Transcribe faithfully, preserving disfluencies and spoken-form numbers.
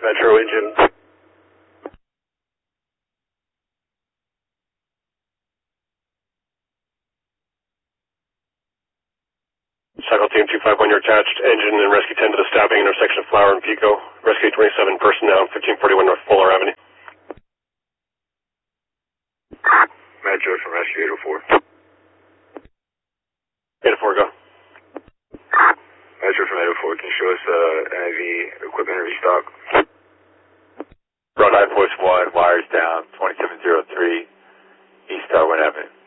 Metro engine. Cycle team two five one, you're attached. Engine and rescue ten to the stabbing intersection of Flower and Pico. Rescue twenty-seven, person down, fifteen forty-one North Fuller Avenue. Metro from rescue eight oh four. eight oh four, go. Metro from eight oh four, can you show us uh, N I V equipment and restock? Broad nine voice one, wires down, twenty-seven oh three, East Darwin Avenue.